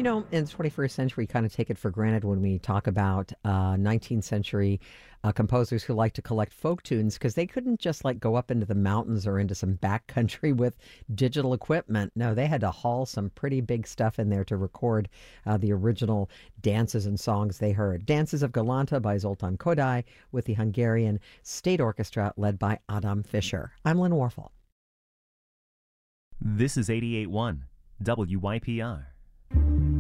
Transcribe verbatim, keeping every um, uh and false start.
You know, in the twenty-first century, we kind of take it for granted when we talk about uh, nineteenth century uh, composers who like to collect folk tunes because they couldn't just like go up into the mountains or into some back country with digital equipment. No, they had to haul some pretty big stuff in there to record uh, the original dances and songs they heard. Dances of Galanta by Zoltan Kodály with the Hungarian State Orchestra led by Adam Fischer. I'm Lynn Warfel. This is eighty-eight point one W Y P R.